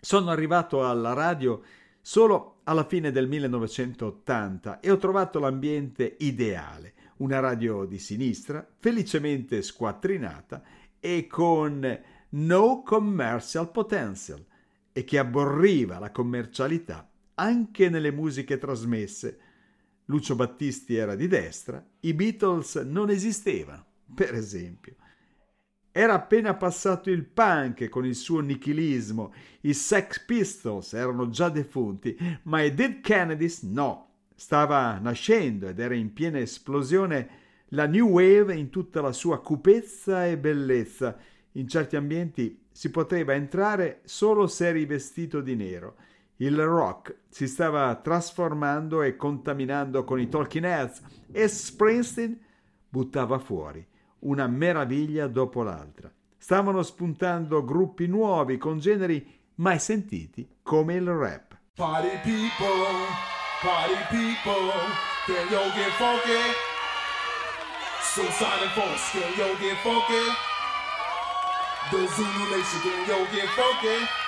Sono arrivato alla radio solo alla fine del 1980 e ho trovato l'ambiente ideale, una radio di sinistra, felicemente squattrinata e con no commercial potential e che aborriva la commercialità anche nelle musiche trasmesse. Lucio Battisti era di destra, i Beatles non esistevano, per esempio. Era appena passato il punk con il suo nichilismo, i Sex Pistols erano già defunti, ma i Dead Kennedys no. Stava nascendo ed era in piena esplosione la New Wave in tutta la sua cupezza e bellezza. In certi ambienti si poteva entrare solo se eri vestito di nero. Il rock si stava trasformando e contaminando con i Talking Heads e Springsteen buttava fuori una meraviglia dopo l'altra. Stavano spuntando gruppi nuovi con generi mai sentiti come il rap. Party people, can yo get funky? Suicide Force, can yo get funky? The Zulu Nation, can yo get funky?